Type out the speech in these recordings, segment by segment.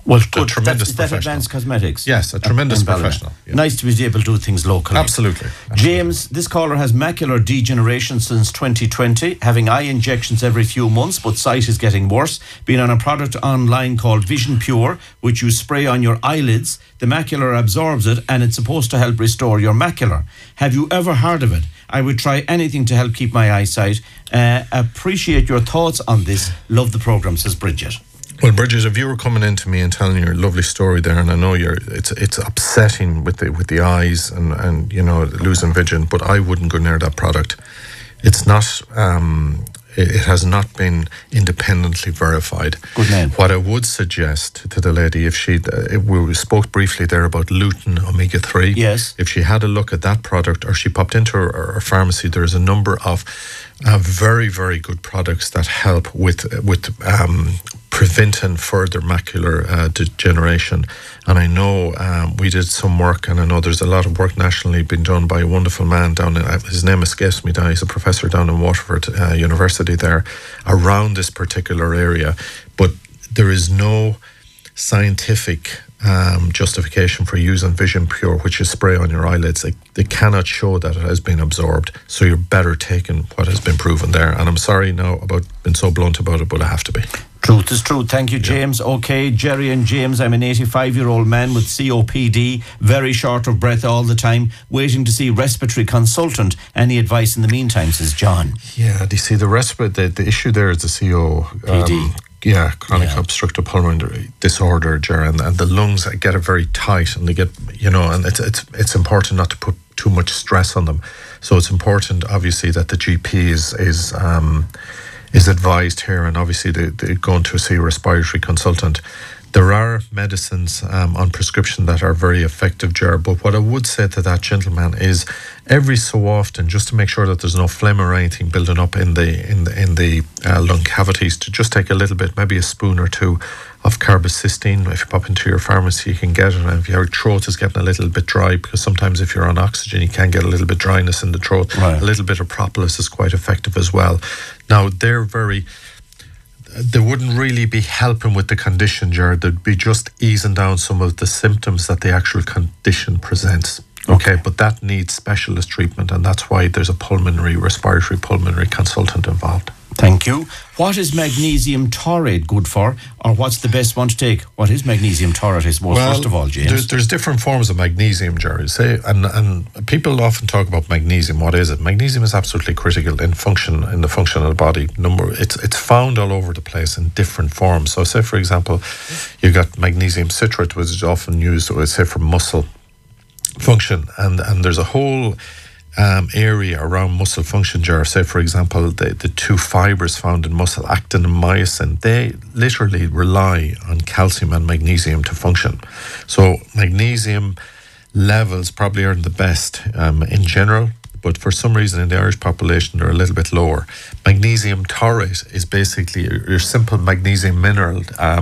Well, A good. tremendous Is that professional. Advanced Cosmetics? Yes, a tremendous in Ballina. professional. Yeah. Nice to be able to do things locally. Absolutely. James, this caller has macular degeneration since 2020, having eye injections every few months, but sight is getting worse. Been on a product online called Vision Pure, which you spray on your eyelids. The macula absorbs it, and it's supposed to help restore your macula. Have you ever heard of it? I would try anything to help keep my eyesight. Appreciate your thoughts on this. Love the programme, says Bridget. Well, Bridget, if you were coming in to me and telling your lovely story there, and I know it's upsetting with the eyes and losing vision, but I wouldn't go near that product. It's not. It has not been independently verified. Good name. What I would suggest to the lady, if we spoke briefly there about lutein omega-3. Yes. If she had a look at that product, or she popped into her pharmacy, there's a number of very, very good products that help with preventing further macular degeneration. And I know we did some work, and I know there's a lot of work nationally being done by a wonderful man down in, his name escapes me now, he's a professor down in Waterford University there, around this particular area. But there is no scientific justification for using Vision Pure, which is spray on your eyelids. They cannot show that it has been absorbed, so you're better taking what has been proven there. And I'm sorry now about being so blunt about it, but I have to be. Truth is truth. Thank you, James. Okay, Jerry and James, I'm an 85-year-old man with COPD, very short of breath all the time, waiting to see respiratory consultant. Any advice in the meantime, says John. Yeah, do you see the issue there is the COPD. Chronic obstructive pulmonary disorder, Ger, and the lungs get it very tight, and they get, and it's important not to put too much stress on them. So it's important, obviously, that the GP is advised here, and obviously they're going to see a respiratory consultant. There are medicines on prescription that are very effective, Ger, but what I would say to that gentleman is every so often, just to make sure that there's no phlegm or anything building up in the lung cavities, to just take a little bit, maybe a spoon or two of carbocysteine. If you pop into your pharmacy, you can get it. And if your throat is getting a little bit dry, because sometimes if you're on oxygen, you can get a little bit dryness in the throat. Right. A little bit of propolis is quite effective as well. Now, they wouldn't really be helping with the condition, Jared. They'd be just easing down some of the symptoms that the actual condition presents. Okay, but that needs specialist treatment, and that's why there's a respiratory pulmonary consultant involved. Thank you. What is magnesium taurate good for, or what's the best one to take? What is magnesium taurate, I suppose, first of all, James? There's different forms of magnesium, Jerry. And people often talk about magnesium. What is it? Magnesium is absolutely critical in the function of the body. It's found all over the place in different forms. So, say for example, you got magnesium citrate, which is often used, say, for muscle function, and there's a whole area around muscle function, Ger. Say for example, the two fibers found in muscle, actin and myosin, they literally rely on calcium and magnesium to function. So magnesium levels probably aren't the best in general, but for some reason in the Irish population they're a little bit lower. Magnesium taurate is basically your simple magnesium mineral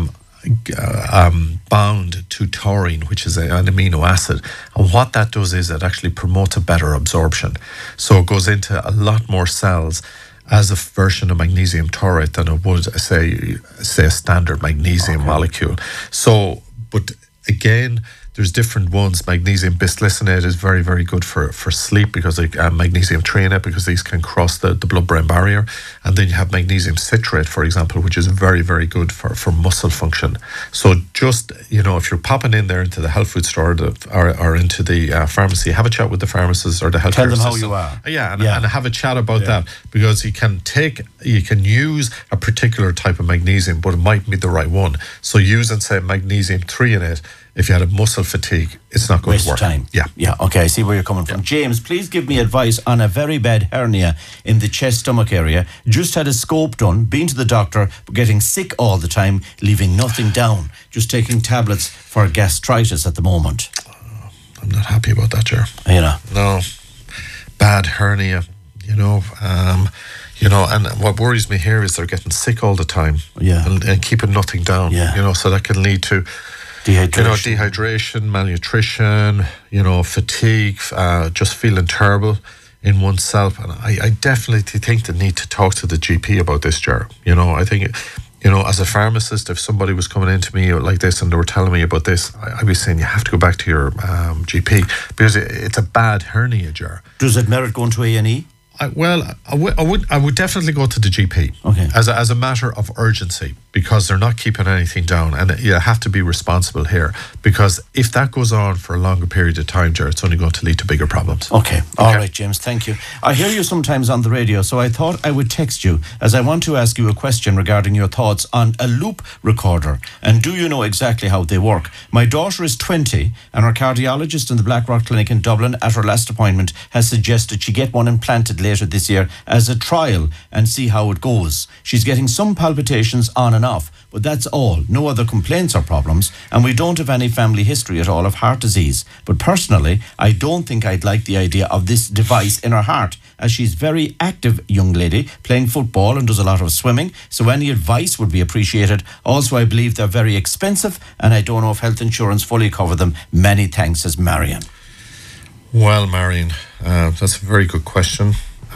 bound to taurine, which is an amino acid. And what that does is it actually promotes a better absorption. So it goes into a lot more cells as a version of magnesium taurate than it would, say a standard magnesium molecule. So, but again, there's different ones. Magnesium bisglycinate is very, very good for sleep, because magnesium threonate, because these can cross the blood-brain barrier. And then you have magnesium citrate, for example, which is very, very good for muscle function. So just, if you're popping in there into the health food store or into the pharmacy, have a chat with the pharmacist or the health Tell them assistant. how you are. And have a chat about that, because you can use a particular type of magnesium, but it might be the right one. So using, say, magnesium threonate, if you had a muscle fatigue, it's not going to work. Waste of time. Yeah. Okay, I see where you're coming from. James, please give me advice on a very bad hernia in the chest-stomach area. Just had a scope done, been to the doctor, but getting sick all the time, leaving nothing down. Just taking tablets for gastritis at the moment. I'm not happy about that, Ger. No. Bad hernia, and what worries me here is they're getting sick all the time. And keeping nothing down. So that can lead to dehydration, malnutrition, fatigue, just feeling terrible in oneself. And I definitely think they need to talk to the GP about this, Ger. I think You know, as a pharmacist, if somebody was coming in to me like this and they were telling me about this, I'd be saying, you have to go back to your GP, because it's a bad hernia, Ger. Does it merit going to A&E? I would definitely go to the GP, okay, as a matter of urgency, because they're not keeping anything down, and you have to be responsible here, because if that goes on for a longer period of time, Jared, it's only going to lead to bigger problems. Okay. All right, James, thank you. I hear you sometimes on the radio, so I thought I would text you, as I want to ask you a question regarding your thoughts on a loop recorder, and do you know exactly how they work? My daughter is 20, and her cardiologist in the Blackrock Clinic in Dublin at her last appointment has suggested she get one implanted later this year as a trial and see how it goes. She's getting some palpitations on and off, but that's all. No other complaints or problems, and we don't have any family history at all of heart disease. But personally, I don't think I'd like the idea of this device in her heart, as she's very active young lady, playing football and does a lot of swimming, so any advice would be appreciated. Also, I believe they're very expensive, and I don't know if health insurance fully cover them. Many thanks, says Marion. Well, Marion, that's a very good question.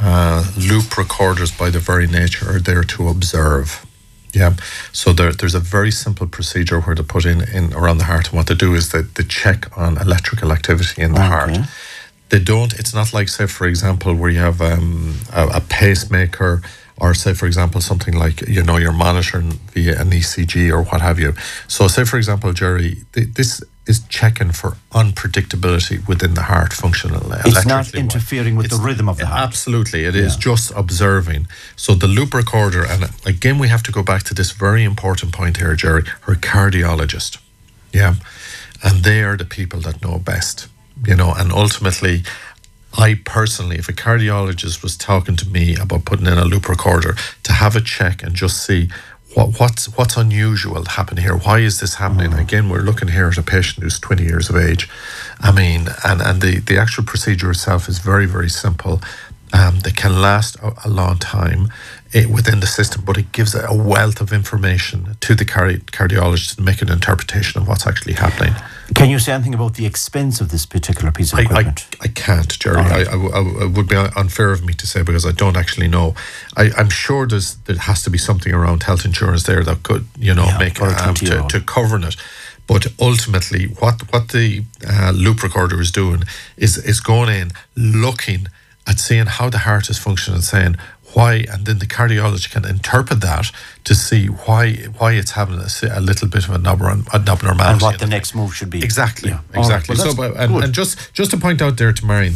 Loop recorders, by their very nature, are there to observe. Yeah, so there's a very simple procedure where to put in around the heart, and what they do is they check on electrical activity in the heart. They don't. It's not like, say, for example, where you have a pacemaker, or say, for example, something like, you know, you're monitoring via an ECG or what have you. So, say, for example, Jerry, this is checking for unpredictability within the heart functional. It's not interfering with the rhythm of the heart. Absolutely. It is just observing. So the loop recorder, and again, we have to go back to this very important point here, Jerry, her cardiologist. Yeah. And they are the people that know best, you know, and ultimately, I personally, if a cardiologist was talking to me about putting in a loop recorder, to have a check and just see what's unusual happening here. Why is this happening? Again, we're looking here at a patient who's 20 years of age. I mean, and the actual procedure itself is very, very simple. They can last a long time within the system, but it gives a wealth of information to the cardiologist to make an interpretation of what's actually happening. Can you say anything about the expense of this particular piece of equipment? I can't, Jerry. Right. I would be unfair of me to say, because I don't actually know. I'm sure there has to be something around health insurance there that could, you know, make to cover it. But ultimately, what the loop recorder is doing is going in, looking at seeing how the heart is functioning, and saying why, and then the cardiologist can interpret that to see why it's having a little bit of an abnormality. And what the next move should be. Exactly, yeah. exactly. Right. Well, and just to point out there to Marion,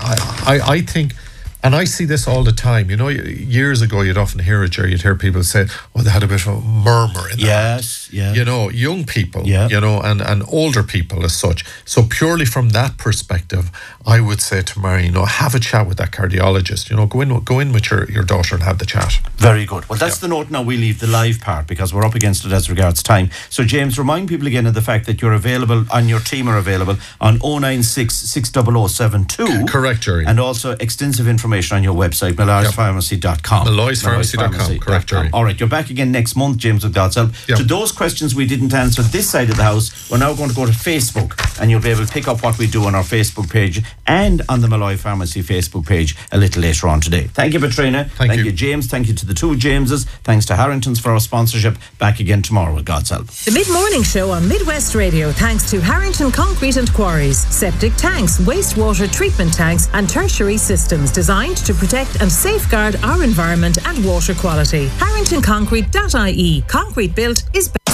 I think, and I see this all the time, you know, years ago you'd often hear it, Jerry, you'd hear people say, well, they had a bit of a murmur in their heart. You know, young people, you know, and older people as such. So purely from that perspective, I would say to Marion, you know, have a chat with that cardiologist, you know, go in with your daughter and have the chat. Very good. Well, that's the note now. We leave the live part because we're up against it as regards time. So James, remind people again of the fact that you're available, and your team are available on 096 600 72. Correct, Jerry. And also extensive information on your website, malloyspharmacy.com. malloyspharmacy.com, correct, Jerry. All right, you're back again next month, James, with God's help. To those questions we didn't answer this side of the house, we're now going to go to Facebook, and you'll be able to pick up what we do on our Facebook page and on the Malloy Pharmacy Facebook page a little later on today. Thank you, Petrina. Thank you, James. Thank you to the two Jameses. Thanks to Harrington's for our sponsorship. Back again tomorrow with God's help. The Mid-Morning Show on Midwest Radio, thanks to Harrington Concrete and Quarries. Septic tanks, wastewater treatment tanks and tertiary systems designed to protect and safeguard our environment and water quality. HarringtonConcrete.ie. Concrete built is better.